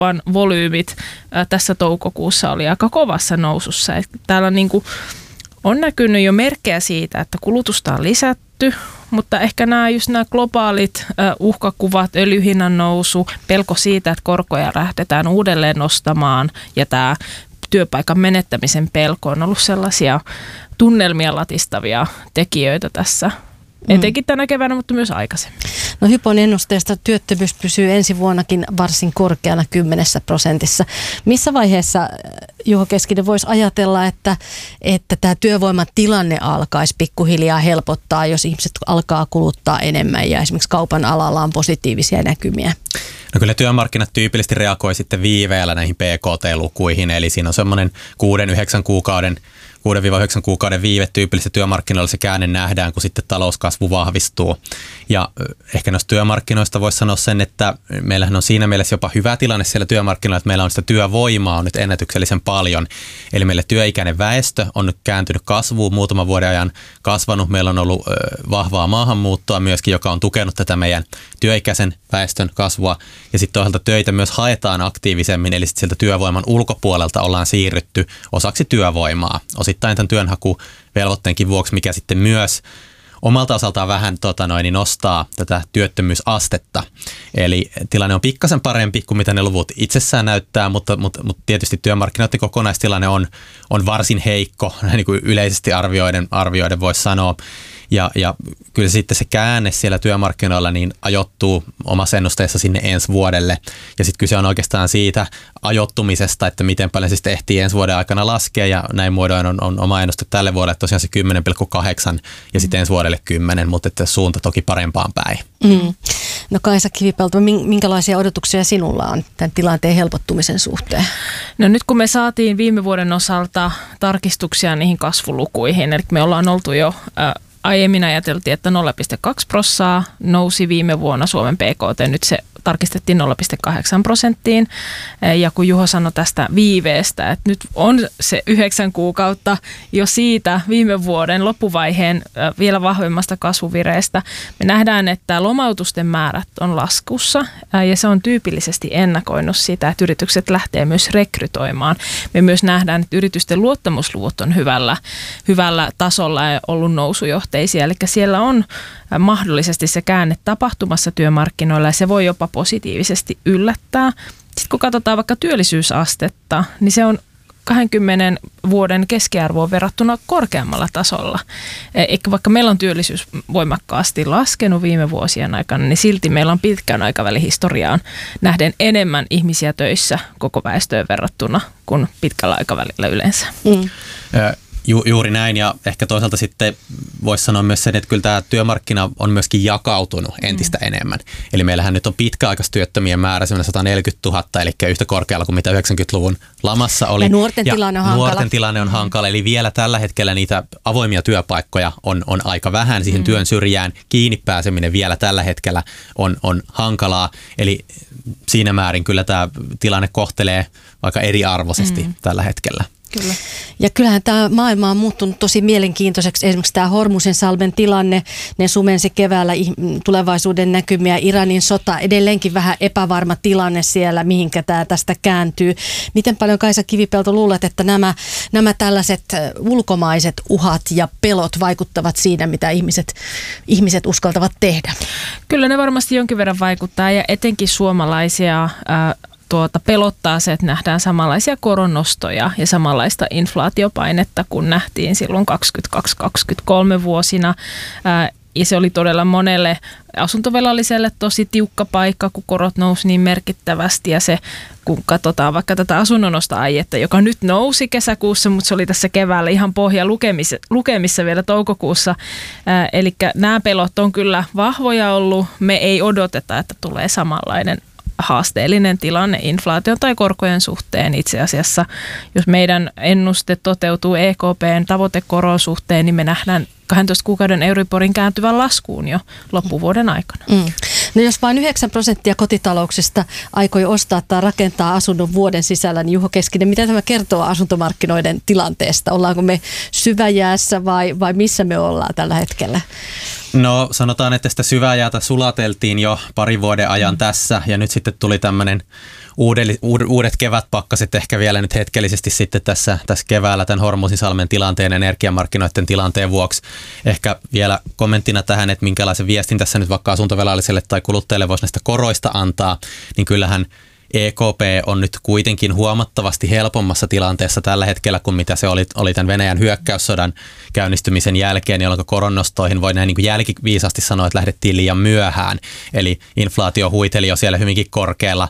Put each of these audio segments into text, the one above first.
kaupan volyymit tässä toukokuussa oli aika kovassa nousussa. Et täällä niinku on näkynyt jo merkkejä siitä, että kulutusta on lisätty, mutta ehkä nämä globaalit uhkakuvat, öljyhinnan nousu, pelko siitä, että korkoja lähdetään uudelleen nostamaan ja tämä työpaikan menettämisen pelko on ollut sellaisia tunnelmia latistavia tekijöitä tässä. Etenkin tänä keväänä, mutta myös aikaisemmin. No Hypon ennusteesta työttömyys pysyy ensi vuonnakin varsin korkeana 10%. Missä vaiheessa, Juho Keskinen, voisi ajatella, että tämä työvoiman tilanne alkaisi pikkuhiljaa helpottaa, jos ihmiset alkaa kuluttaa enemmän ja esimerkiksi kaupan alalla on positiivisia näkymiä? No kyllä työmarkkinat tyypillisesti reagoi sitten viiveellä näihin PKT-lukuihin, eli siinä on semmoinen 6-9 kuukauden viive tyypillisesti työmarkkinoilla se käänne nähdään, kun sitten talouskasvu vahvistuu. Ja ehkä noista työmarkkinoista voisi sanoa sen, että meillähän on siinä mielessä jopa hyvä tilanne siellä työmarkkinoilla, että meillä on sitä työvoimaa nyt ennätyksellisen paljon. Eli meille työikäinen väestö on nyt kääntynyt kasvuun muutaman vuoden ajan kasvanut. Meillä on ollut vahvaa maahanmuuttoa myöskin, joka on tukenut tätä meidän työikäisen väestön kasvua. Ja sitten toisaalta töitä myös haetaan aktiivisemmin, eli sieltä työvoiman ulkopuolelta ollaan siirrytty osaksi työvoimaa. Osittain tämän työnhakuvelvoitteenkin vuoksi, mikä sitten myös omalta osaltaan vähän nostaa tätä työttömyysastetta. Eli tilanne on pikkasen parempi kuin mitä ne luvut itsessään näyttää, mutta tietysti työmarkkinoiden kokonaistilanne on varsin heikko, niin kuin yleisesti arvioiden voisi sanoa. Ja kyllä sitten se käänne siellä työmarkkinoilla niin ajoittuu omassa ennusteessa sinne ensi vuodelle. Ja sitten kyse on oikeastaan siitä ajoittumisesta, että miten paljon se sitten ehtii ensi vuoden aikana laskea. Ja näin muodoin on oma ennuste tälle vuodelle tosiaan se 10,8 ja sitten ensi vuodelle 10, mutta että suunta toki parempaan päin. No Kaisa Kivipelto, minkälaisia odotuksia sinulla on tämän tilanteen helpottumisen suhteen? No nyt kun me saatiin viime vuoden osalta tarkistuksia niihin kasvulukuihin, eli me ollaan oltu jo aiemmin ajateltiin, että 0,2% nousi viime vuonna Suomen PKT, nyt se tarkistettiin 0,8%. Ja kun Juho sanoi tästä viiveestä, että nyt on se 9 kuukautta jo siitä viime vuoden loppuvaiheen vielä vahvemmasta kasvuvireestä. Me nähdään, että lomautusten määrät on laskussa ja se on tyypillisesti ennakoinut sitä, että yritykset lähtee myös rekrytoimaan. Me myös nähdään, että yritysten luottamusluvut on hyvällä tasolla ja ollut nousujohteisia, eli siellä on mahdollisesti se käänne tapahtumassa työmarkkinoilla ja se voi jopa positiivisesti yllättää. Sitten kun katsotaan vaikka työllisyysastetta, niin se on 20 vuoden keskiarvoon verrattuna korkeammalla tasolla. Eikä vaikka meillä on työllisyys voimakkaasti laskenut viime vuosien aikana, niin silti meillä on pitkän aikavälin historiaan nähden enemmän ihmisiä töissä koko väestöön verrattuna kuin pitkällä aikavälillä yleensä. Juuri näin, ja ehkä toisaalta sitten voisi sanoa myös sen, että kyllä tämä työmarkkina on myöskin jakautunut entistä enemmän. Eli meillähän nyt on pitkäaikaistyöttömien määrä semmoinen 140 000, eli yhtä korkealla kuin mitä 90-luvun lamassa oli. Ja nuorten tilanne on hankala. Nuorten tilanne on hankala, eli vielä tällä hetkellä niitä avoimia työpaikkoja on aika vähän. Siihen työn syrjään kiinni pääseminen vielä tällä hetkellä on hankalaa. Eli siinä määrin kyllä tämä tilanne kohtelee aika eriarvoisesti tällä hetkellä. Kyllä. Ja kyllähän tämä maailma on muuttunut tosi mielenkiintoiseksi. Esimerkiksi tämä Hormusin-salmen tilanne, ne sumensi keväällä tulevaisuuden näkymiä. Iranin sota, edelleenkin vähän epävarma tilanne siellä, mihinkä tämä tästä kääntyy. Miten paljon, Kaisa Kivipelto, luulet, että nämä tällaiset ulkomaiset uhat ja pelot vaikuttavat siinä, mitä ihmiset uskaltavat tehdä? Kyllä ne varmasti jonkin verran vaikuttaa ja etenkin suomalaisia pelottaa se, että nähdään samanlaisia koronnostoja ja samanlaista inflaatiopainetta kuin nähtiin silloin 22-23 vuosina. Ja se oli todella monelle asuntovelalliselle tosi tiukka paikka, kun korot nousi niin merkittävästi. Ja se, kun katsotaan vaikka tätä asunnonosta-aietta, joka nyt nousi kesäkuussa, mutta se oli tässä keväällä ihan pohja lukemissa vielä toukokuussa. Eli nämä pelot on kyllä vahvoja ollut. Me ei odoteta, että tulee samanlainen haasteellinen tilanne inflaation tai korkojen suhteen. Itse asiassa, jos meidän ennuste toteutuu EKP:n tavoitekoron suhteen, niin me nähdään 12 kuukauden Euriborin kääntyvän laskuun jo loppuvuoden aikana. No jos vain 9% kotitalouksista aikoi ostaa tai rakentaa asunnon vuoden sisällä, niin Juho Keskinen, mitä tämä kertoo asuntomarkkinoiden tilanteesta? Ollaanko me syväjäässä vai missä me ollaan tällä hetkellä? No sanotaan, että sitä syväjäätä sulateltiin jo parin vuoden ajan tässä ja nyt sitten tuli tämmöinen uudet kevätpakkaset ehkä vielä nyt hetkellisesti sitten tässä keväällä tämän Hormuzinsalmen tilanteen, energiamarkkinoiden tilanteen vuoksi. Ehkä vielä kommenttina tähän, että minkälaisen viestin tässä nyt vaikka asuntovelalliselle tai kuluttajalle voisi näistä koroista antaa, niin kyllähän EKP on nyt kuitenkin huomattavasti helpommassa tilanteessa tällä hetkellä kuin mitä se oli tämän Venäjän hyökkäyssodan käynnistymisen jälkeen, jolloin koronnostoihin voi näin niin kuin jälkiviisasti sanoa, että lähdettiin liian myöhään. Eli inflaatio huiteli jo siellä hyvinkin korkealla,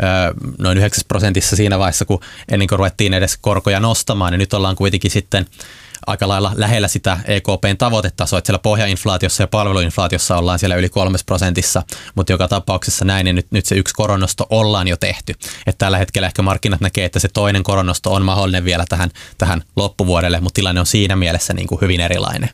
noin 9% siinä vaiheessa, kun ennen kuin ruvettiin edes korkoja nostamaan, niin nyt ollaan kuitenkin sitten aika lailla lähellä sitä EKPn tavoitetasoa, että siellä pohjainflaatiossa ja palveluinflaatiossa ollaan siellä yli 3%, mutta joka tapauksessa näin, niin nyt se yksi koronnosto ollaan jo tehty. Että tällä hetkellä ehkä markkinat näkee, että se toinen koronnosto on mahdollinen vielä tähän loppuvuodelle, mutta tilanne on siinä mielessä niin kuin hyvin erilainen.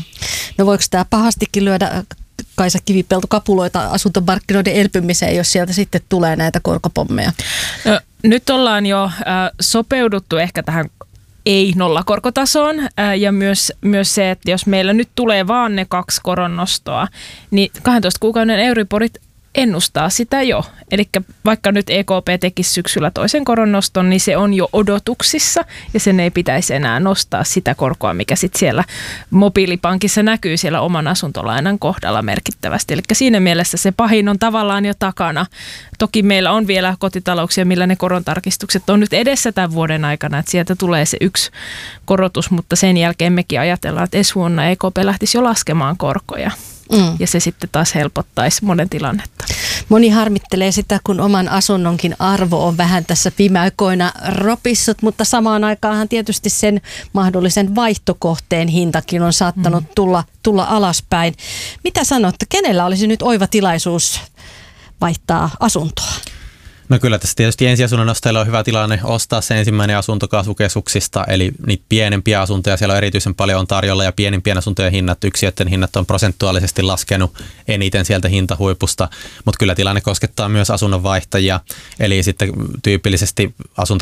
No voiko tämä pahastikin lyödä Kaisa Kivipelto kapuloita asuntomarkkinoiden elpymiseen, jos sieltä sitten tulee näitä korkopommeja? No, nyt ollaan jo sopeuduttu ehkä tähän ei-nollakorkotasoon ja myös se, että jos meillä nyt tulee vaan ne 2 koronnostoa, niin 12 kuukauden Euriborit ennustaa sitä jo. Eli vaikka nyt EKP tekisi syksyllä toisen koronnoston, niin se on jo odotuksissa ja sen ei pitäisi enää nostaa sitä korkoa, mikä sitten siellä mobiilipankissa näkyy siellä oman asuntolainan kohdalla merkittävästi. Eli siinä mielessä se pahin on tavallaan jo takana. Toki meillä on vielä kotitalouksia, millä ne korontarkistukset on nyt edessä tämän vuoden aikana, että sieltä tulee se yksi korotus, mutta sen jälkeen mekin ajatellaan, että ensi vuonna EKP lähtisi jo laskemaan korkoja. Ja se sitten taas helpottaisi monen tilannetta. Moni harmittelee sitä, kun oman asunnonkin arvo on vähän tässä viime aikoina ropissut, mutta samaan aikaanhan tietysti sen mahdollisen vaihtokohteen hintakin on saattanut tulla alaspäin. Mitä sanotte, kenellä olisi nyt oiva tilaisuus vaihtaa asuntoa? No kyllä tässä tietysti ensiasunnon ostajilla on hyvä tilanne ostaa se ensimmäinen asunto kasvukeskuksista, eli niitä pienempiä asuntoja siellä erityisen paljon on tarjolla ja pienimpien asuntojen hinnat, yksiöiden hinnat on prosentuaalisesti laskenut eniten sieltä hintahuipusta, mutta kyllä tilanne koskettaa myös asunnonvaihtajia, eli sitten tyypillisesti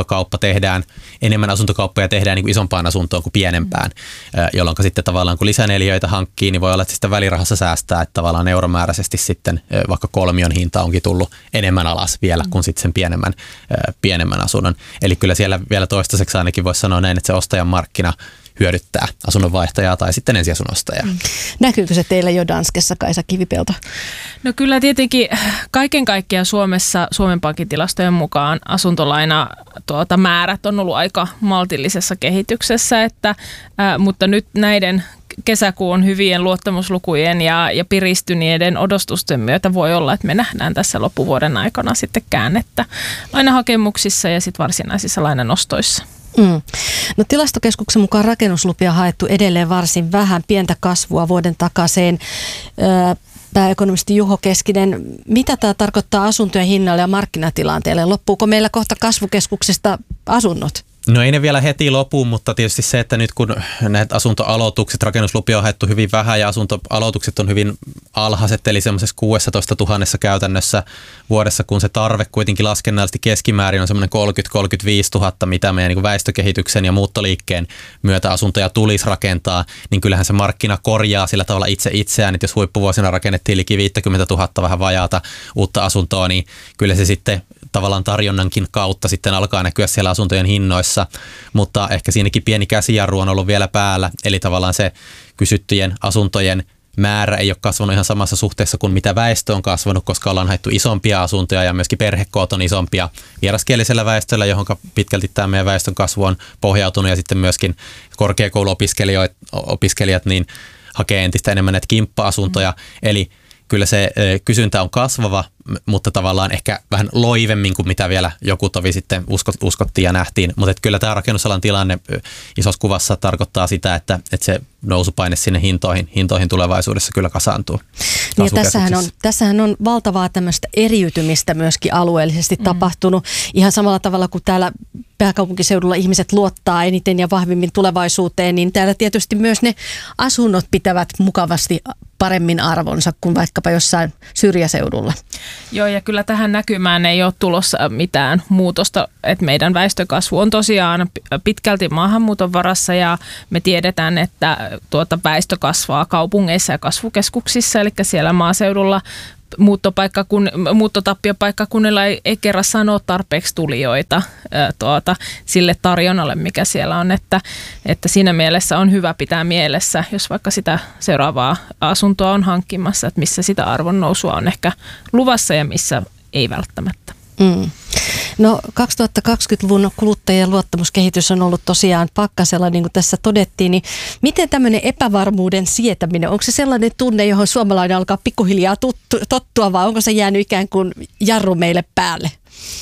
enemmän asuntokauppoja tehdään niin kuin isompaan asuntoon kuin pienempään, jolloin sitten tavallaan kun lisäneliöitä hankkii, niin voi olla, että sitä välirahassa säästää, että tavallaan euromääräisesti sitten vaikka kolmion hinta onkin tullut enemmän alas vielä kuin sitten sen pienemmän asunnon. Eli kyllä siellä vielä toistaiseksi ainakin voisi sanoa näin, että se ostajan markkina hyödyttää asunnonvaihtajaa tai sitten ensiasunnostajaa. Näkyykö se teillä jo Danskessa, Kaisa Kivipelto? No kyllä tietenkin kaiken kaikkiaan Suomessa Suomen Pankin tilastojen mukaan asuntolaina määrät on ollut aika maltillisessa kehityksessä, mutta nyt näiden kesäkuun hyvien luottamuslukujen ja piristyneiden odotusten myötä voi olla, että me nähdään tässä loppuvuoden aikana sitten käännettä lainahakemuksissa ja sitten varsinaisissa lainanostoissa. No Tilastokeskuksen mukaan rakennuslupia haettu edelleen varsin vähän, pientä kasvua vuoden takaiseen. Pääekonomisti Juho Keskinen, mitä tämä tarkoittaa asuntojen hinnalle ja markkinatilanteelle? Loppuuko meillä kohta kasvukeskuksesta asunnot? No ei ne vielä heti lopu, mutta tietysti se, että nyt kun näitä asuntoaloitukset, rakennuslupia on haettu hyvin vähän ja asuntoaloitukset on hyvin alhaiset, eli semmoisessa 16 000 käytännössä vuodessa, kun se tarve kuitenkin laskennallisesti keskimäärin on semmoinen 30-35 000, mitä meidän niin väestökehityksen ja muuttoliikkeen myötä asuntoja tulisi rakentaa, niin kyllähän se markkina korjaa sillä tavalla itseään, että jos huippuvuosina rakennettiin liki 50 000 vähän vajaata uutta asuntoa, niin kyllä se sitten tavallaan tarjonnankin kautta sitten alkaa näkyä siellä asuntojen hinnoissa, mutta ehkä siinäkin pieni käsijarru on ollut vielä päällä, eli tavallaan se kysyttyjen asuntojen määrä ei ole kasvanut ihan samassa suhteessa kuin mitä väestö on kasvanut, koska ollaan haettu isompia asuntoja ja myöskin perhekoot on isompia vieraskielisellä väestöllä, johon pitkälti tämä meidän väestön kasvu on pohjautunut ja sitten myöskin korkeakouluopiskelijat niin hakee entistä enemmän näitä kimppa-asuntoja, eli kyllä se kysyntä on kasvava, mutta tavallaan ehkä vähän loivemmin kuin mitä vielä joku tovi sitten uskottiin ja nähtiin. Mutta kyllä tämä rakennusalan tilanne isossa kuvassa tarkoittaa sitä, että se nousupaine sinne hintoihin tulevaisuudessa kyllä kasaantuu. Niin tässähän on valtavaa tämmöistä eriytymistä myöskin alueellisesti tapahtunut. Ihan samalla tavalla kuin täällä pääkaupunkiseudulla ihmiset luottaa eniten ja vahvimmin tulevaisuuteen, niin täällä tietysti myös ne asunnot pitävät mukavasti paremmin arvonsa kuin vaikkapa jossain syrjäseudulla. Joo, ja kyllä tähän näkymään ei ole tulossa mitään muutosta, että meidän väestökasvu on tosiaan pitkälti maahanmuuton varassa ja me tiedetään, että väestö kasvaa kaupungeissa ja kasvukeskuksissa, eli siellä maaseudulla muuttotappiopaikkakunnilla ei kerran sano tarpeeksi tulijoita sille tarjonnalle, mikä siellä on, että siinä mielessä on hyvä pitää mielessä, jos vaikka sitä seuraavaa asuntoa on hankkimassa, että missä sitä arvonnousua on ehkä luvassa ja missä ei välttämättä. No 2020-luvun kuluttajien luottamuskehitys on ollut tosiaan pakkasella, niin kuin tässä todettiin, niin miten tämmöinen epävarmuuden sietäminen, onko se sellainen tunne, johon suomalainen alkaa pikkuhiljaa tottua, vai onko se jäänyt ikään kuin jarru meille päälle?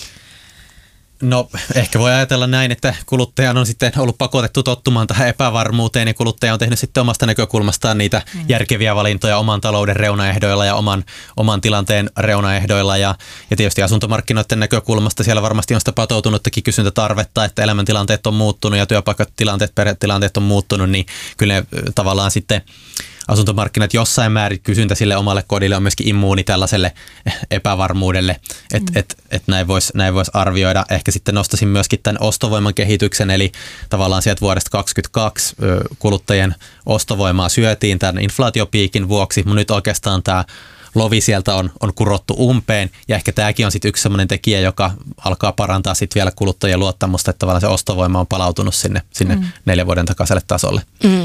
No ehkä voi ajatella näin, että kuluttajan on sitten ollut pakotettu tottumaan tähän epävarmuuteen ja kuluttaja on tehnyt sitten omasta näkökulmastaan niitä järkeviä valintoja oman talouden reunaehdoilla ja oman tilanteen reunaehdoilla ja tietysti asuntomarkkinoiden näkökulmasta siellä varmasti on sitä patoutunuttakin kysyntätarvetta, että elämäntilanteet on muuttunut ja työpaikkatilanteet, perhetilanteet on muuttunut, niin kyllä ne tavallaan sitten asuntomarkkinat jossain määrin kysyntä sille omalle kodille on myöskin immuuni tällaiselle epävarmuudelle, että näin vois arvioida. Ehkä sitten nostaisin myöskin tämän ostovoiman kehityksen, eli tavallaan sieltä vuodesta 2022 kuluttajien ostovoimaa syötiin tämän inflaatiopiikin vuoksi, mutta nyt oikeastaan tämä lovi sieltä on kurottu umpeen ja ehkä tämäkin on sitten yksi sellainen tekijä, joka alkaa parantaa sitten vielä kuluttajien luottamusta, että tavallaan se ostovoima on palautunut sinne 4 vuoden takaiselle tasolle.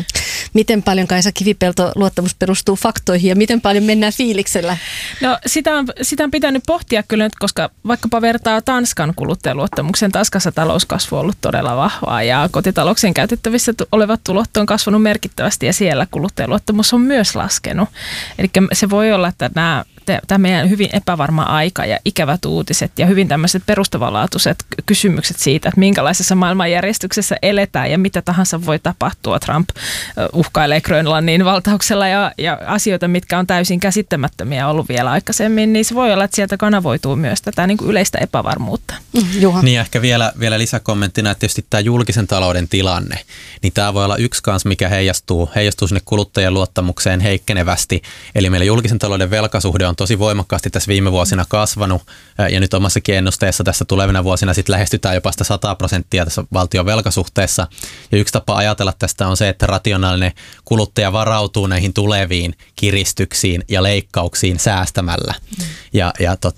Miten paljon, Kaisa Kivipelto, luottamus perustuu faktoihin ja miten paljon mennään fiiliksellä? No sitä on pitänyt pohtia kyllä nyt, koska vaikkapa vertaa Tanskan kuluttajaluottamuksen. Tanskassa talouskasvu on ollut todella vahvaa ja kotitalouksien käytettävissä olevat tulot on kasvanut merkittävästi ja siellä kuluttajaluottamus on myös laskenut. Eli se voi olla, että tämä meidän hyvin epävarma aika ja ikävät uutiset ja hyvin tämmöiset perustavanlaatuiset kysymykset siitä, että minkälaisessa maailmanjärjestyksessä eletään ja mitä tahansa voi tapahtua. Trump uhkailee Grönlannin valtauksella ja asioita, mitkä on täysin käsittämättömiä ollut vielä aikaisemmin, niin se voi olla, että sieltä kanavoituu myös tätä niin kuin yleistä epävarmuutta. Juha. Niin ehkä vielä lisäkommenttina, että tietysti tämä julkisen talouden tilanne, niin tämä voi olla yksi kanssa, mikä heijastuu sinne kuluttajien luottamukseen heikkenevästi. Eli meillä julkisen talouden velkasuhde on tosi voimakkaasti tässä viime vuosina kasvanut ja nyt omassakin ennusteessa tässä tulevina vuosina sitten lähestytään jopa sitä 100% tässä valtion velkasuhteessa. Ja yksi tapa ajatella tästä on se, että rationaalinen kuluttaja varautuu näihin tuleviin kiristyksiin ja leikkauksiin säästämällä. Ja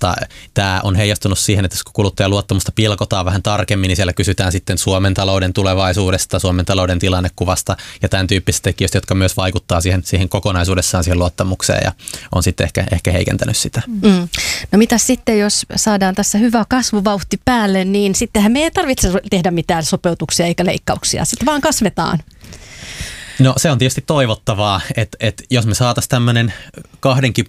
tämä on heijastunut siihen, että kun kuluttajan luottamusta pilkotaan vähän tarkemmin, niin siellä kysytään sitten Suomen talouden tulevaisuudesta, Suomen talouden tilannekuvasta ja tämän tyyppisistä tekijöistä, jotka myös vaikuttaa siihen kokonaisuudessaan siihen luottamukseen ja on sitten ehkä heikentänyt sitä. No mitä sitten, jos saadaan tässä hyvä kasvuvauhti päälle, niin sittenhän me ei tarvitse tehdä mitään sopeutuksia eikä leikkauksia, sitten vaan kasvetaan. No se on tietysti toivottavaa, että jos me saataisiin tämmöinen 2%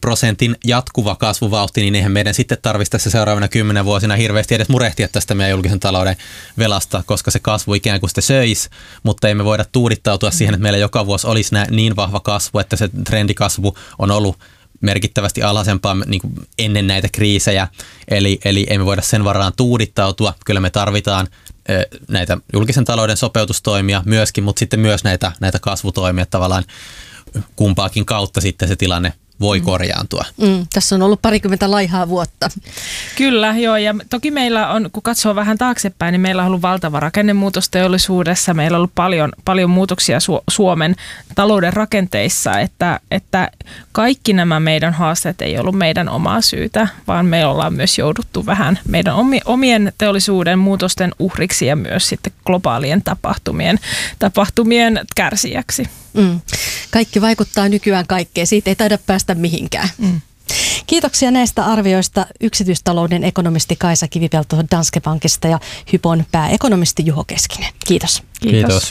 jatkuva kasvuvauhti, niin eihän meidän sitten tarvitsisi tässä seuraavana 10 vuosina hirveästi edes murehtia tästä meidän julkisen talouden velasta, koska se kasvu ikään kuin sitä söisi, mutta ei me voida tuudittautua siihen, että meillä joka vuosi olisi niin vahva kasvu, että se trendikasvu on ollut merkittävästi alhaisempaa niin kuin ennen näitä kriisejä, eli ei me voida sen varaan tuudittautua. Kyllä me tarvitaan näitä julkisen talouden sopeutustoimia myöskin, mutta sitten myös näitä kasvutoimia tavallaan kumpaakin kautta sitten se tilanne voi korjaantua. Tässä on ollut 20 laihaa vuotta. Kyllä, joo. Ja toki meillä on, kun katsoo vähän taaksepäin, niin meillä on ollut valtava rakennemuutos teollisuudessa. Meillä on ollut paljon muutoksia Suomen talouden rakenteissa, että kaikki nämä meidän haasteet ei ollut meidän omaa syytä, vaan me ollaan myös jouduttu vähän meidän omien teollisuuden muutosten uhriksi ja myös sitten globaalien tapahtumien kärsijäksi. Kaikki vaikuttaa nykyään kaikkeen. Siitä ei taida päästä mihinkään. Kiitoksia näistä arvioista yksityistalouden ekonomisti Kaisa Kivipelto Danske Bankista ja Hypon pääekonomisti Juho Keskinen. Kiitos. Kiitos.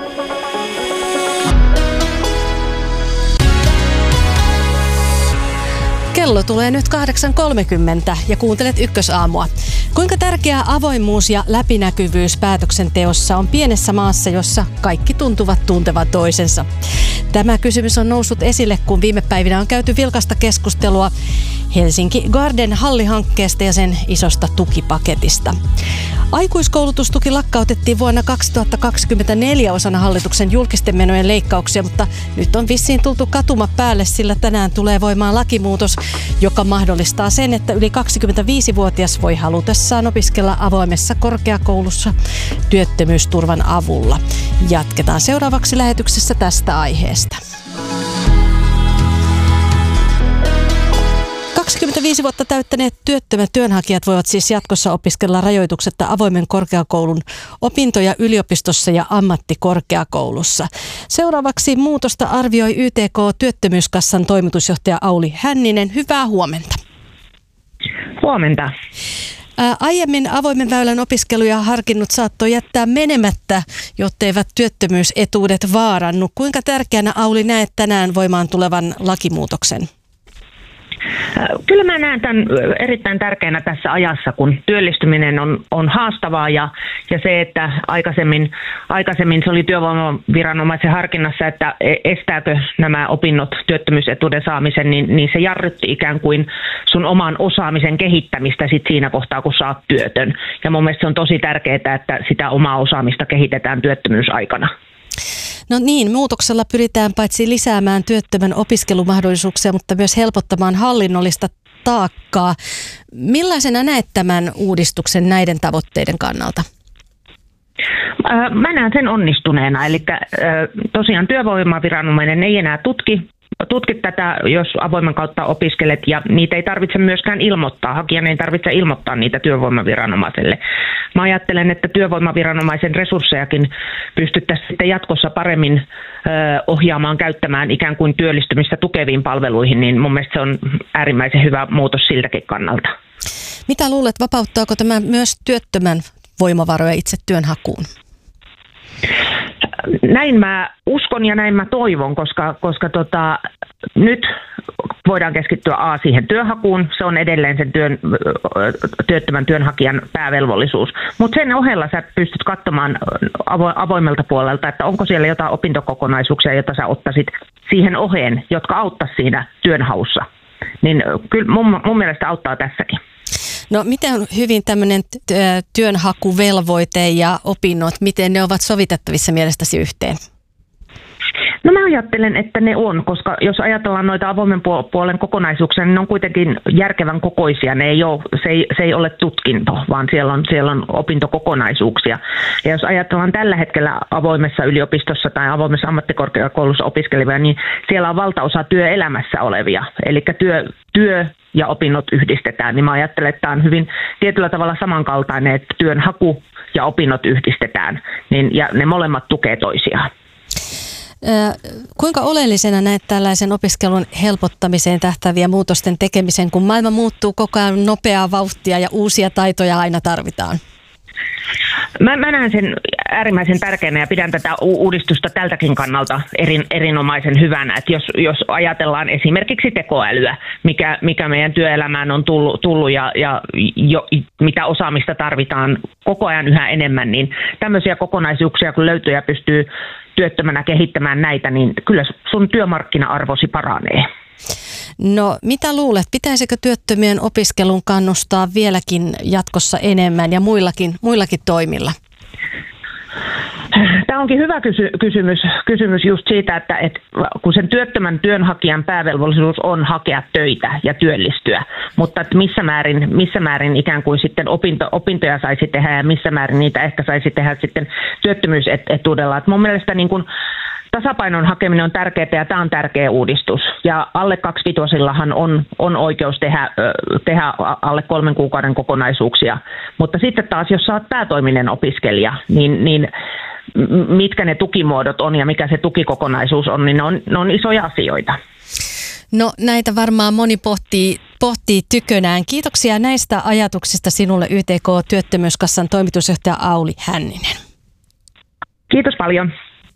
Kello tulee nyt 8.30 ja kuuntelet Ykkösaamua. Kuinka tärkeää avoimuus ja läpinäkyvyys päätöksenteossa on pienessä maassa, jossa kaikki tuntuvat tuntevan toisensa? Tämä kysymys on noussut esille, kun viime päivinä on käyty vilkasta keskustelua Helsinki Garden Halli-hankkeesta ja sen isosta tukipaketista. Aikuiskoulutustuki lakkautettiin vuonna 2024 osana hallituksen julkisten menojen leikkauksia, mutta nyt on vissiin tultu katuma päälle, sillä tänään tulee voimaan lakimuutos, joka mahdollistaa sen, että yli 25-vuotias voi halutessaan opiskella avoimessa korkeakoulussa työttömyysturvan avulla. Jatketaan seuraavaksi lähetyksessä tästä aiheesta. 25 vuotta täyttäneet työttömät työnhakijat voivat siis jatkossa opiskella rajoituksetta avoimen korkeakoulun opintoja yliopistossa ja ammattikorkeakoulussa. Seuraavaksi muutosta arvioi YTK Työttömyyskassan toimitusjohtaja Auli Hänninen. Hyvää huomenta. Huomenta. Aiemmin avoimen väylän opiskeluja harkinnut saattoi jättää menemättä, jotteivät työttömyysetuudet vaarannu. Kuinka tärkeänä, Auli, näet tänään voimaan tulevan lakimuutoksen? Kyllä mä näen tämän erittäin tärkeänä tässä ajassa, kun työllistyminen on haastavaa ja se, että aikaisemmin se oli työvoimaviranomaisen harkinnassa, että estääkö nämä opinnot työttömyysetuuden saamisen, niin se jarrutti ikään kuin sun oman osaamisen kehittämistä sit siinä kohtaa, kun sä oot työtön. Ja mun mielestä se on tosi tärkeää, että sitä omaa osaamista kehitetään työttömyysaikana. No niin, muutoksella pyritään paitsi lisäämään työttömän opiskelumahdollisuuksia, mutta myös helpottamaan hallinnollista taakkaa. Millaisena näet tämän uudistuksen näiden tavoitteiden kannalta? Mä näen sen onnistuneena, eli tosiaan työvoimaviranomainen ei enää tutki tätä, jos avoimen kautta opiskelet, ja niitä ei tarvitse myöskään ilmoittaa. Hakijan ei tarvitse ilmoittaa niitä työvoimaviranomaiselle. Mä ajattelen, että työvoimaviranomaisen resurssejakin pystyttäisiin sitten jatkossa paremmin ohjaamaan käyttämään ikään kuin työllistymistä tukeviin palveluihin, niin mun mielestä se on äärimmäisen hyvä muutos siltäkin kannalta. Mitä luulet, vapauttaako tämä myös työttömän voimavaroja itse työnhakuun? Näin mä uskon ja näin mä toivon, koska nyt voidaan keskittyä siihen työhakuun. Se on edelleen sen työttömän työnhakijan päävelvollisuus. Mutta sen ohella sä pystyt katsomaan avoimelta puolelta, että onko siellä jotain opintokokonaisuuksia, joita sä ottaisit siihen oheen, jotka auttaisi siinä työnhaussa. Niin kyllä mun mielestä auttaa tässäkin. No miten hyvin tämmöinen työnhakuvelvoite ja opinnot, miten ne ovat sovitettavissa mielestäsi yhteen? No mä ajattelen, että ne on, koska jos ajatellaan noita avoimen puolen kokonaisuuksia, niin ne on kuitenkin järkevän kokoisia. Se ei ole tutkinto, vaan siellä on opintokokonaisuuksia. Ja jos ajatellaan tällä hetkellä avoimessa yliopistossa tai avoimessa ammattikorkeakoulussa opiskelevia, niin siellä on valtaosa työelämässä olevia. Eli työ ja opinnot yhdistetään, niin mä ajattelen, että tämä on hyvin tietyllä tavalla samankaltainen, että työnhaku ja opinnot yhdistetään, ja ne molemmat tukee toisiaan. Kuinka oleellisena näet tällaisen opiskelun helpottamiseen tähtääviä muutosten tekemisen, kun maailma muuttuu koko ajan nopeaa vauhtia ja uusia taitoja aina tarvitaan? Mä näen sen äärimmäisen tärkeänä ja pidän tätä uudistusta tältäkin kannalta erinomaisen hyvänä. Että jos ajatellaan esimerkiksi tekoälyä, mikä meidän työelämään on tullut ja mitä osaamista tarvitaan koko ajan yhä enemmän, niin tämmöisiä kokonaisuuksia kun löytyy ja pystyy työttömänä kehittämään näitä, niin kyllä sun työmarkkina-arvosi paranee. No mitä luulet, pitäisikö työttömien opiskelun kannustaa vieläkin jatkossa enemmän ja muillakin toimilla? Tämä onkin hyvä kysymys just siitä, että kun sen työttömän työnhakijan päävelvollisuus on hakea töitä ja työllistyä, mutta että missä määrin ikään kuin sitten opintoja saisi tehdä ja missä määrin niitä ehkä saisi tehdä sitten työttömyysetuudella. Että mun mielestä niin kuin tasapainon hakeminen on tärkeää ja tämä on tärkeä uudistus. Ja alle 25-vuotiaillahan on oikeus tehdä alle 3 kuukauden kokonaisuuksia. Mutta sitten taas, jos sä oot päätoiminen opiskelija, niin mitkä ne tukimuodot on ja mikä se tukikokonaisuus on, niin ne on isoja asioita. No näitä varmaan moni pohtii tykönään. Kiitoksia näistä ajatuksista sinulle YTK Työttömyyskassan toimitusjohtaja Auli Hänninen. Kiitos paljon.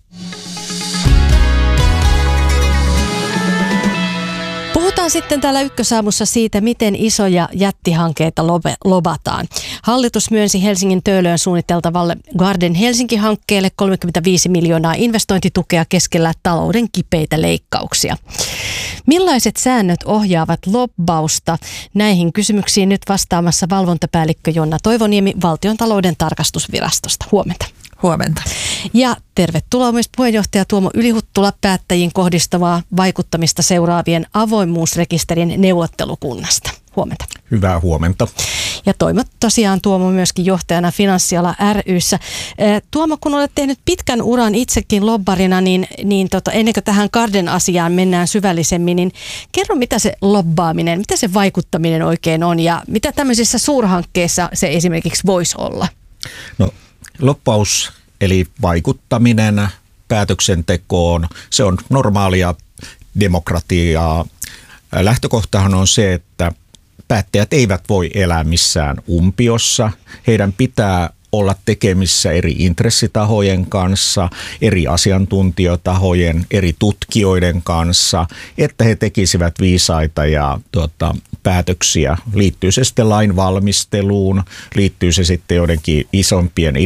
Puhutaan sitten täällä Ykkösaamussa siitä, miten isoja jättihankkeita lobataan. Hallitus myönsi Helsingin Töölöön suunniteltavalle Garden Helsinki-hankkeelle 35 miljoonaa investointitukea keskellä talouden kipeitä leikkauksia. Millaiset säännöt ohjaavat lobbausta? Näihin kysymyksiin nyt vastaamassa valvontapäällikkö Jonna Toivoniemi Valtiontalouden tarkastusvirastosta. Huomenta. Huomenta. Ja tervetuloa myös puheenjohtaja Tuomo Ylihuttula päättäjiin kohdistavaa vaikuttamista seuraavien avoimuusrekisterin neuvottelukunnasta. Huomenta. Hyvää huomenta. Ja toimit tosiaan Tuomo myöskin johtajana Finanssiala ry:ssä. Tuomo, kun olet tehnyt pitkän uran itsekin lobbarina, niin ennen kuin tähän Garden-asiaan mennään syvällisemmin, niin kerro mitä se lobbaaminen, mitä se vaikuttaminen oikein on ja mitä tämmöisissä suurhankkeissa se esimerkiksi voisi olla? No, lobbaus eli vaikuttaminen päätöksentekoon, se on normaalia demokratiaa. Lähtökohtahan on se, että päättäjät eivät voi elää missään umpiossa. Heidän pitää olla tekemissä eri intressitahojen kanssa, eri asiantuntijatahojen, eri tutkijoiden kanssa, että he tekisivät viisaita ja päätöksiä. Liittyy se sitten lainvalmisteluun, liittyy se sitten joidenkin isompien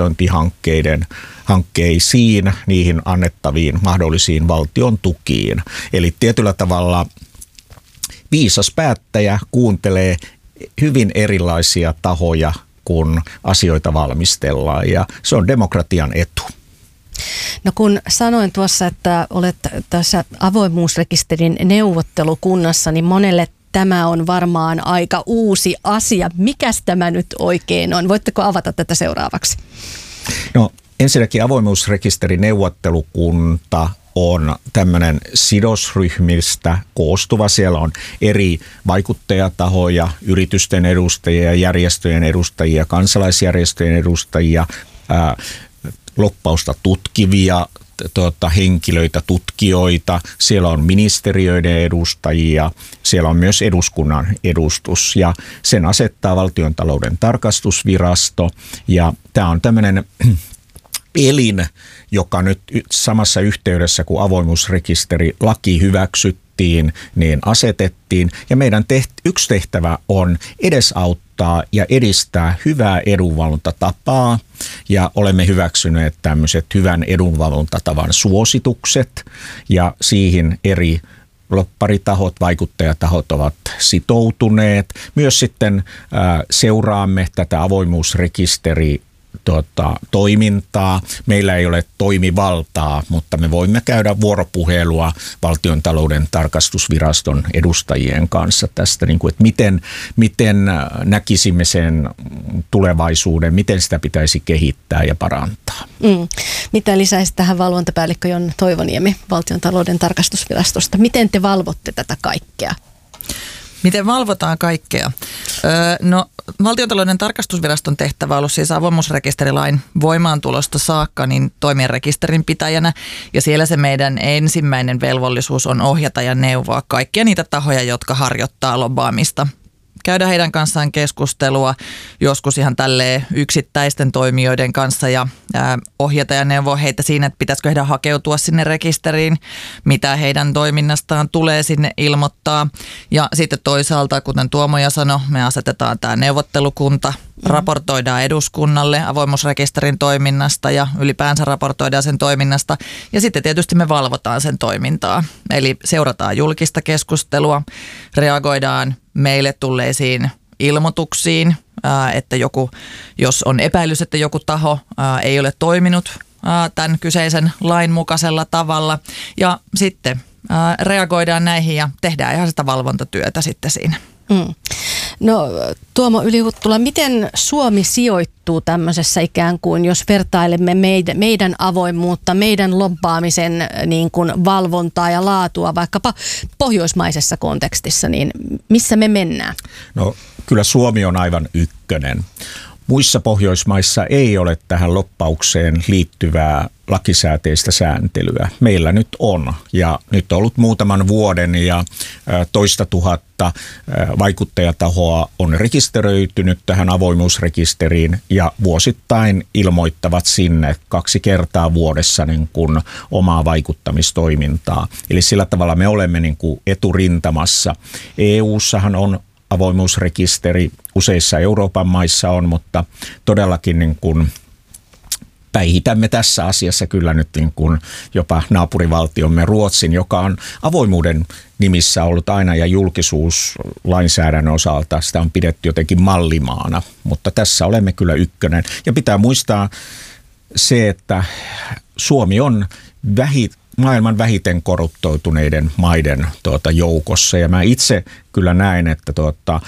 investointihankkeisiin, niihin annettaviin mahdollisiin valtion tukiin. Eli tietyllä tavalla viisas päättäjä kuuntelee hyvin erilaisia tahoja, kun asioita valmistellaan, ja se on demokratian etu. No kun sanoin tuossa, että olet tässä avoimuusrekisterin neuvottelukunnassa, niin monelle tämä on varmaan aika uusi asia. Mikäs tämä nyt oikein on? Voitteko avata tätä seuraavaksi? No ensinnäkin avoimuusrekisterin neuvottelukunta on tämmöinen sidosryhmistä koostuva. Siellä on eri vaikuttajatahoja, yritysten edustajia, järjestöjen edustajia, kansalaisjärjestöjen edustajia, lobbausta tutkivia henkilöitä, tutkijoita. Siellä on ministeriöiden edustajia, siellä on myös eduskunnan edustus ja sen asettaa Valtiontalouden tarkastusvirasto ja tämä on tämmöinen elin, joka nyt samassa yhteydessä, kun avoimuusrekisterilaki hyväksyttiin, niin asetettiin. Ja meidän yksi tehtävä on edesauttaa ja edistää hyvää edunvalvontatapaa. Ja olemme hyväksyneet tämmöiset hyvän edunvalvontatavan suositukset. Ja siihen eri lobbaritahot, vaikuttajatahot ovat sitoutuneet. Myös sitten seuraamme tätä avoimuusrekisteriä toimintaa. Meillä ei ole toimivaltaa, mutta me voimme käydä vuoropuhelua Valtiontalouden tarkastusviraston edustajien kanssa tästä, niin kuin, että miten näkisimme sen tulevaisuuden, miten sitä pitäisi kehittää ja parantaa. Mitä lisäisi tähän valvontapäällikkö Jon Toivoniemi Valtiontalouden tarkastusvirastosta? Miten te valvotte tätä kaikkea? Miten valvotaan kaikkea? No, Valtiontalouden tarkastusviraston tehtävä on ollut siis avoimuusrekisterilain voimaantulosta saakka niin toimia rekisterinpitäjänä. Ja siellä se meidän ensimmäinen velvollisuus on ohjata ja neuvoa kaikkia niitä tahoja, jotka harjoittaa lobbaamista. Käydä heidän kanssaan keskustelua, joskus ihan tälleen yksittäisten toimijoiden kanssa ja ohjata ja neuvoa heitä siinä, että pitäisikö heidän hakeutua sinne rekisteriin, mitä heidän toiminnastaan tulee sinne ilmoittaa. Ja sitten toisaalta, kuten Tuomo sanoi, me asetetaan tämä neuvottelukunta, raportoidaan eduskunnalle avoimuusrekisterin toiminnasta ja ylipäänsä raportoidaan sen toiminnasta. Ja sitten tietysti me valvotaan sen toimintaa, eli seurataan julkista keskustelua, reagoidaan meille tulleisiin ilmoituksiin, että jos on epäilys, että joku taho ei ole toiminut tämän kyseisen lain mukaisella tavalla ja sitten reagoidaan näihin ja tehdään ihan sitä valvontatyötä sitten siinä. No Tuomo Ylihuttula, miten Suomi sijoittuu tämmöisessä ikään kuin, jos vertailemme meidän avoimuutta, meidän lobbaamisen niin kuin valvontaa ja laatua vaikkapa pohjoismaisessa kontekstissa, niin missä me mennään? No kyllä Suomi on aivan ykkönen. Muissa Pohjoismaissa ei ole tähän lobbaukseen liittyvää lakisääteistä sääntelyä. Meillä nyt on ja nyt on ollut muutaman vuoden ja toista tuhatta vaikuttajatahoa on rekisteröitynyt tähän avoimuusrekisteriin ja vuosittain ilmoittavat sinne 2 kertaa vuodessa niin kuin omaa vaikuttamistoimintaa. Eli sillä tavalla me olemme niin kuin eturintamassa. EU:ssahan on avoimuusrekisteri, useissa Euroopan maissa on, mutta todellakin niin kuin päihitämme tässä asiassa kyllä nyt niin kuin jopa naapurivaltiomme Ruotsin, joka on avoimuuden nimissä ollut aina ja julkisuuslainsäädännön osalta sitä on pidetty jotenkin mallimaana, mutta tässä olemme kyllä ykkönen. Ja pitää muistaa se, että Suomi on maailman vähiten korruptoituneiden maiden joukossa ja mä itse kyllä näen, että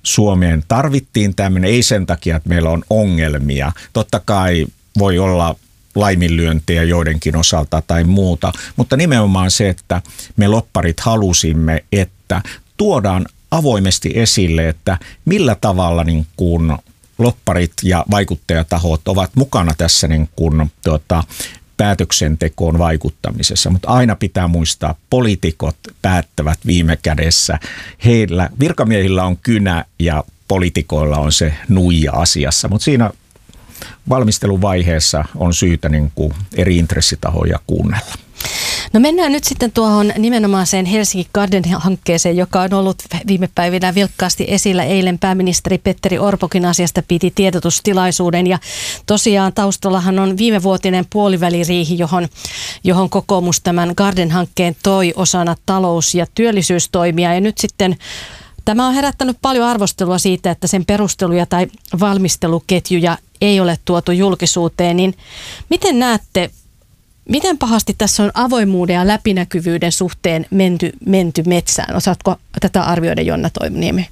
Suomeen tarvittiin tämmöinen, ei sen takia, että meillä on ongelmia. Totta kai voi olla laiminlyöntejä joidenkin osalta tai muuta, mutta nimenomaan se, että me lobbarit halusimme, että tuodaan avoimesti esille, että millä tavalla niin kuin lobbarit ja vaikuttajatahot ovat mukana tässä niin kuin, päätöksentekoon vaikuttamisessa, mutta aina pitää muistaa, poliitikot päättävät viime kädessä. Heillä, virkamiehillä on kynä ja poliitikoilla on se nuija asiassa, mutta siinä valmisteluvaiheessa on syytä niin kuin eri intressitahoja kuunnella. No mennään nyt sitten tuohon nimenomaiseen Helsinki Garden-hankkeeseen, joka on ollut viime päivinä vilkkaasti esillä. Eilen pääministeri Petteri Orpokin asiasta piti tiedotustilaisuuden ja tosiaan taustallahan on viimevuotinen puoliväliriihi, johon kokoomus tämän Garden-hankkeen toi osana talous- ja työllisyystoimia ja nyt sitten tämä on herättänyt paljon arvostelua siitä, että sen perusteluja tai valmisteluketjuja ei ole tuotu julkisuuteen, niin miten näette, miten pahasti tässä on avoimuuden ja läpinäkyvyyden suhteen menty metsään? Osaatko tätä arvioida, Jonna Toiminiemi?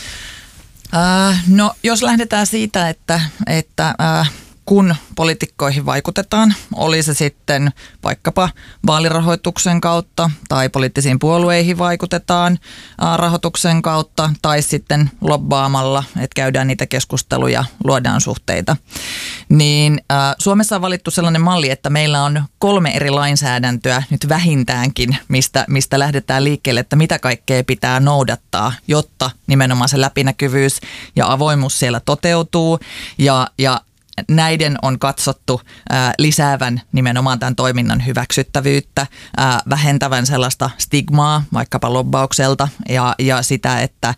No jos lähdetään siitä, että kun poliitikkoihin vaikutetaan, oli se sitten vaikkapa vaalirahoituksen kautta tai poliittisiin puolueihin vaikutetaan rahoituksen kautta tai sitten lobbaamalla, että käydään niitä keskusteluja, luodaan suhteita. Niin Suomessa on valittu sellainen malli, että meillä on 3 eri lainsäädäntöä nyt vähintäänkin, mistä lähdetään liikkeelle, että mitä kaikkea pitää noudattaa, jotta nimenomaan se läpinäkyvyys ja avoimuus siellä toteutuu ja näiden on katsottu lisäävän nimenomaan tämän toiminnan hyväksyttävyyttä, vähentävän sellaista stigmaa vaikkapa lobbaukselta ja sitä, että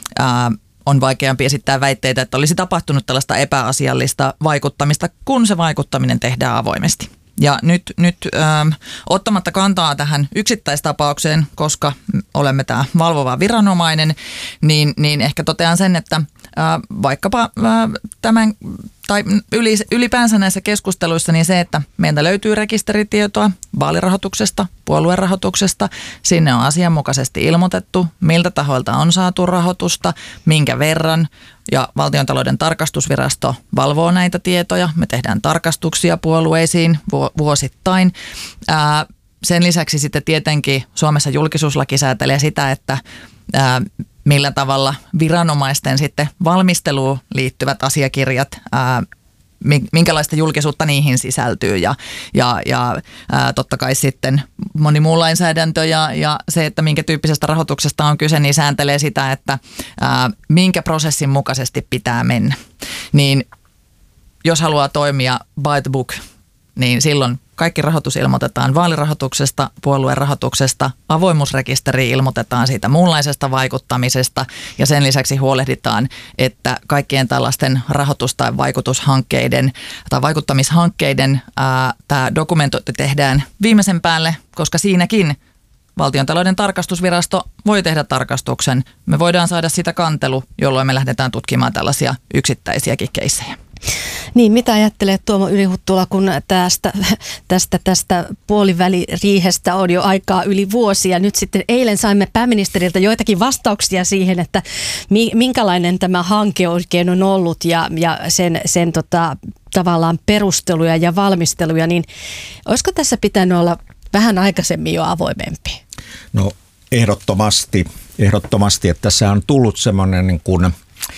on vaikeampi esittää väitteitä, että olisi tapahtunut tällaista epäasiallista vaikuttamista, kun se vaikuttaminen tehdään avoimesti. Ja nyt ottamatta kantaa tähän yksittäistapaukseen, koska olemme tämä valvova viranomainen, niin ehkä totean sen, että vaikkapa tämän tai ylipäänsä näissä keskusteluissa niin se, että meiltä löytyy rekisteritietoa vaalirahoituksesta, puoluerahoituksesta. Sinne on asianmukaisesti ilmoitettu, miltä tahoilta on saatu rahoitusta, minkä verran. Ja Valtiontalouden tarkastusvirasto valvoo näitä tietoja. Me tehdään tarkastuksia puolueisiin vuosittain. Sen lisäksi sitten tietenkin Suomessa julkisuuslaki säätelee sitä, että millä tavalla viranomaisten sitten valmisteluun liittyvät asiakirjat, minkälaista julkisuutta niihin sisältyy ja totta kai sitten moni muu lainsäädäntö ja se, että minkä tyyppisestä rahoituksesta on kyse, niin sääntelee sitä, että minkä prosessin mukaisesti pitää mennä. Niin jos haluaa toimia by the book, niin silloin kaikki rahoitus ilmoitetaan vaalirahoituksesta, puoluerahoituksesta, avoimuusrekisteriin ilmoitetaan siitä muunlaisesta vaikuttamisesta ja sen lisäksi huolehditaan, että kaikkien tällaisten rahoitus- tai vaikutushankkeiden tai vaikuttamishankkeiden tämä dokumentointi tehdään viimeisen päälle, koska siinäkin Valtiontalouden tarkastusvirasto voi tehdä tarkastuksen. Me voidaan saada sitä kantelu, jolloin me lähdetään tutkimaan tällaisia yksittäisiäkin keissejä. Niin, mitä ajattelet Tuomo Ylihuttula, kun tästä puoliväliriihestä on jo aikaa yli vuosi ja nyt sitten eilen saimme pääministeriltä joitakin vastauksia siihen, että minkälainen tämä hanke oikein on ollut ja sen tavallaan perusteluja ja valmisteluja, niin olisiko tässä pitänyt olla vähän aikaisemmin jo avoimempi? No ehdottomasti, että tässä on tullut semmoinen niin kuin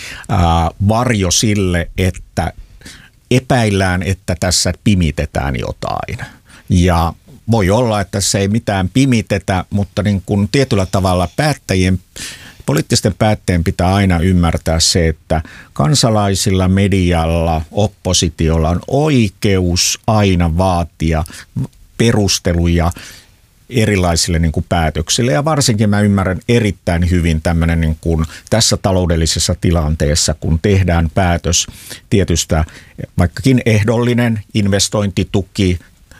varjo sille, että epäillään, että tässä pimitetään jotain. Ja voi olla, että tässä ei mitään pimitetä, mutta niin kuin tietyllä tavalla poliittisten päättäjien pitää aina ymmärtää se, että kansalaisilla, medialla, oppositiolla on oikeus aina vaatia perusteluja erilaisille niin kuin päätöksille ja varsinkin mä ymmärrän erittäin hyvin tämmöinen niin kuin tässä taloudellisessa tilanteessa, kun tehdään päätös tietystä vaikkakin ehdollinen investointituki,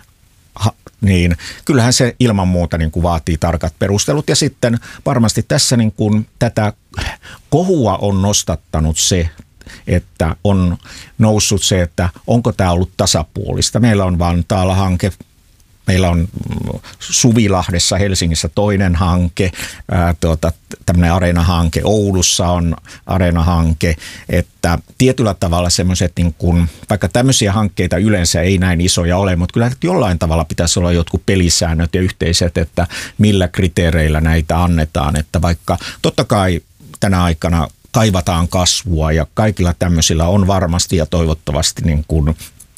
niin kyllähän se ilman muuta niin kuin vaatii tarkat perustelut ja sitten varmasti tässä niin kuin tätä kohua on nostattanut se, että on noussut se, että onko tämä ollut tasapuolista. Meillä on Vantaalla hanke, meillä on Suvilahdessa Helsingissä toinen hanke, tämmöinen Areena-hanke, Oulussa on Areena-hanke, että tietyllä tavalla semmoiset, niin kun, vaikka tämmöisiä hankkeita yleensä ei näin isoja ole, mutta kyllä jollain tavalla pitäisi olla jotkut pelisäännöt ja yhteiset, että millä kriteereillä näitä annetaan, että vaikka totta kai tänä aikana kaivataan kasvua ja kaikilla tämmöisillä on varmasti ja toivottavasti niin kuin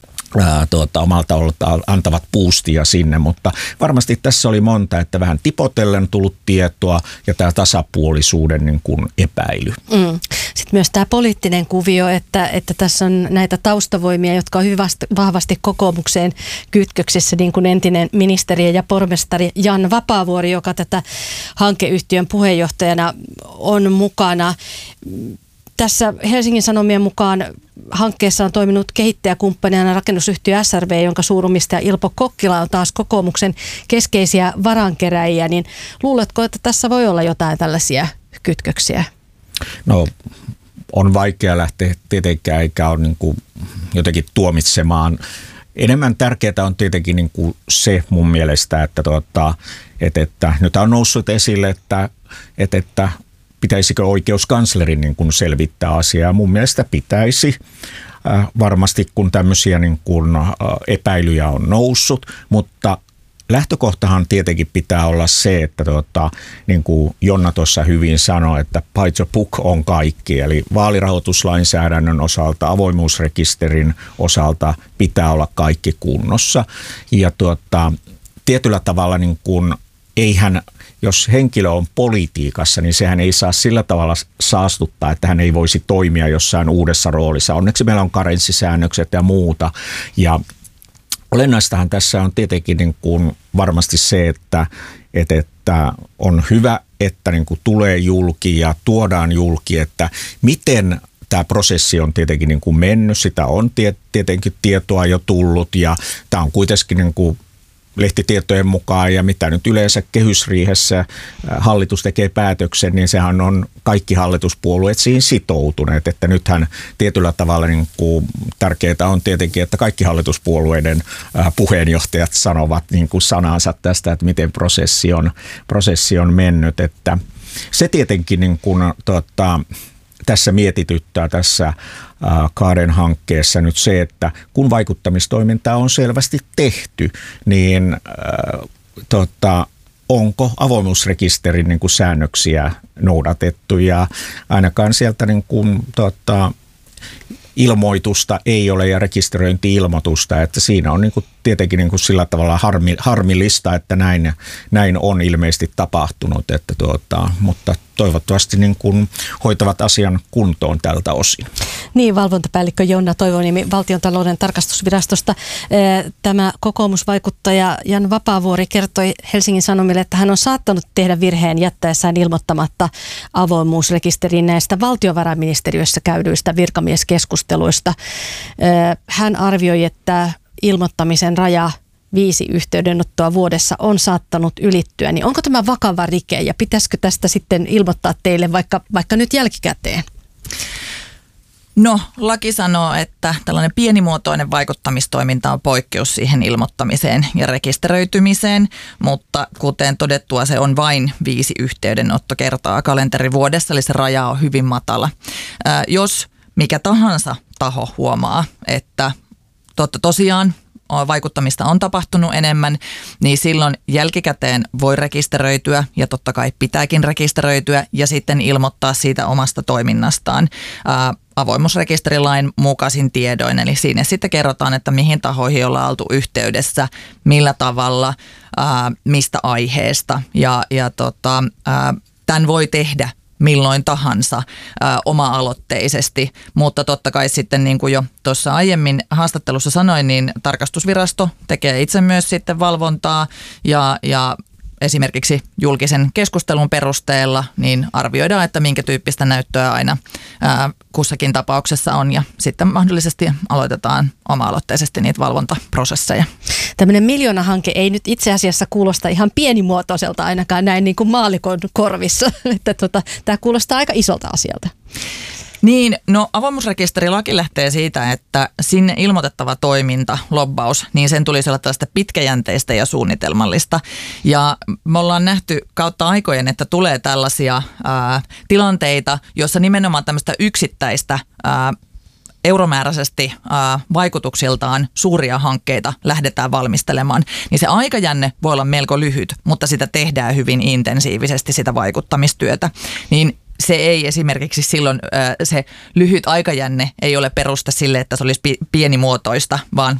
omalta antavat boostia sinne, mutta varmasti tässä oli monta, että vähän tipotellen tullut tietoa ja tämä tasapuolisuuden niin kuin epäily. Sitten myös tämä poliittinen kuvio, että tässä on näitä taustavoimia, jotka on hyvin vahvasti kokoomukseen kytköksissä, niin kuin entinen ministeri ja pormestari Jan Vapaavuori, joka tätä hankeyhtiön puheenjohtajana on mukana. Tässä Helsingin Sanomien mukaan hankkeessa on toiminut kehittäjäkumppanina rakennusyhtiö SRV, jonka suuromistaja Ilpo Kokkila on taas kokoomuksen keskeisiä varankeräjiä. Niin luuletko, että tässä voi olla jotain tällaisia kytköksiä? No on vaikea lähteä tietenkään, eikä ole niin kuin jotenkin tuomitsemaan. Enemmän tärkeää on tietenkin niin kuin se mun mielestä, että nyt on noussut esille, että pitäisikö oikeuskanslerin niin kuin selvittää asiaa. Mun mielestä pitäisi varmasti, kun tämmöisiä niin kuin epäilyjä on noussut, mutta lähtökohtahan tietenkin pitää olla se, että niin kuin Jonna tuossa hyvin sanoi, että by the book on kaikki, eli vaalirahoituslainsäädännön osalta, avoimuusrekisterin osalta pitää olla kaikki kunnossa. Ja tietyllä tavalla niin kuin eihän, jos henkilö on politiikassa, niin sehän ei saa sillä tavalla saastuttaa, että hän ei voisi toimia jossain uudessa roolissa. Onneksi meillä on karenssisäännökset ja muuta. Ja olennaistahan tässä on tietenkin niin kuin varmasti se, että on hyvä, että niin kuin tulee julki ja tuodaan julki, että miten tämä prosessi on tietenkin niin kuin mennyt. Sitä on tietenkin tietoa jo tullut ja tämä on kuitenkin niin kuin lehtitietojen mukaan ja mitä nyt yleensä kehysriihessä hallitus tekee päätöksen, niin sehän on kaikki hallituspuolueet siihen sitoutuneet, että nythän tietyllä tavalla niin kuin tärkeää on tietenkin, että kaikki hallituspuolueiden puheenjohtajat sanovat niin kuin sanansa tästä, että miten prosessi on mennyt, että se tietenkin niin kuin, tässä mietityttää tässä Kaaren hankkeessa nyt se, että kun vaikuttamistoimintaa on selvästi tehty, niin onko avoimuusrekisterin niin kuin säännöksiä noudatettu ja ainakaan sieltä niin kuin, ilmoitusta ei ole ja rekisteröinti-ilmoitusta, että siinä on niin kuin tietenkin niin kuin sillä tavalla harmillista, että näin on ilmeisesti tapahtunut, että mutta toivottavasti niin kuin hoitavat asian kuntoon tältä osin. Niin, valvontapäällikkö Jonna Toivoniemi Valtiontalouden tarkastusvirastosta. Tämä kokoomusvaikuttaja Jan Vapaavuori kertoi Helsingin Sanomille, että hän on saattanut tehdä virheen jättäessään ilmoittamatta avoimuusrekisteriin näistä valtiovarainministeriössä käydyistä virkamieskeskusteluista. Hän arvioi, että ilmoittamisen raja 5 yhteydenottoa vuodessa on saattanut ylittyä, niin onko tämä vakava rike ja pitäisikö tästä sitten ilmoittaa teille vaikka nyt jälkikäteen? No, laki sanoo, että tällainen pienimuotoinen vaikuttamistoiminta on poikkeus siihen ilmoittamiseen ja rekisteröitymiseen, mutta kuten todettua, se on vain 5 yhteydenottokertaa kalenterivuodessa, eli se raja on hyvin matala. Jos mikä tahansa taho huomaa, että tosiaan vaikuttamista on tapahtunut enemmän, niin silloin jälkikäteen voi rekisteröityä ja totta kai pitääkin rekisteröityä ja sitten ilmoittaa siitä omasta toiminnastaan avoimuusrekisterilain mukaisin tiedoin. Eli siinä sitten kerrotaan, että mihin tahoihin ollaan oltu yhteydessä, millä tavalla, mistä aiheesta tämän voi tehdä milloin tahansa oma-aloitteisesti, mutta totta kai sitten niin kuin jo tuossa aiemmin haastattelussa sanoin, niin tarkastusvirasto tekee itse myös sitten valvontaa ja esimerkiksi julkisen keskustelun perusteella niin arvioidaan, että minkä tyyppistä näyttöä aina kussakin tapauksessa on ja sitten mahdollisesti aloitetaan oma-aloitteisesti niitä valvontaprosesseja. Tämmöinen miljoonahanke ei nyt itse asiassa kuulosta ihan pienimuotoiselta ainakaan näin niin kuin maallikon korvissa, että tämä kuulostaa aika isolta asialta. Niin, no avoimuusrekisterilaki lähtee siitä, että sinne ilmoitettava toiminta, lobbaus, niin sen tulisi olla tällaista pitkäjänteistä ja suunnitelmallista. Ja me ollaan nähty kautta aikojen, että tulee tällaisia tilanteita, joissa nimenomaan tämmöistä yksittäistä euromääräisesti vaikutuksiltaan suuria hankkeita lähdetään valmistelemaan, niin se aikajänne voi olla melko lyhyt, mutta sitä tehdään hyvin intensiivisesti, sitä vaikuttamistyötä. Niin se ei esimerkiksi silloin, se lyhyt aikajänne ei ole peruste sille, että se olisi pienimuotoista, vaan